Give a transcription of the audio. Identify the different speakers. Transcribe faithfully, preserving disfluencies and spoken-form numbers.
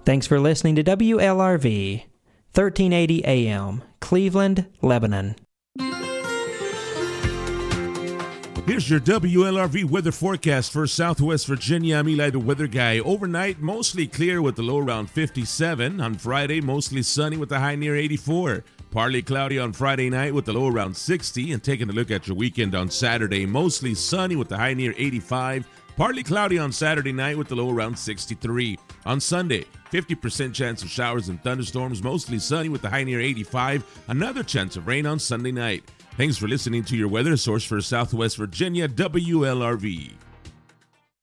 Speaker 1: Thanks for listening to W L R V, thirteen eighty A M, Cleveland, Lebanon.
Speaker 2: Here's your W L R V weather forecast for Southwest Virginia. I'm Eli, the weather guy. Overnight, mostly clear with the low around fifty-seven. On Friday, mostly sunny with the high near eighty-four. Partly cloudy on Friday night with the low around sixty. And taking a look at your weekend on Saturday, mostly sunny with the high near eighty-five. Partly cloudy on Saturday night with the low around sixty-three. On Sunday, fifty percent chance of showers and thunderstorms, mostly sunny with the high near eighty-five. Another chance of rain on Sunday night. Thanks for listening to your weather source for Southwest Virginia, W L R V.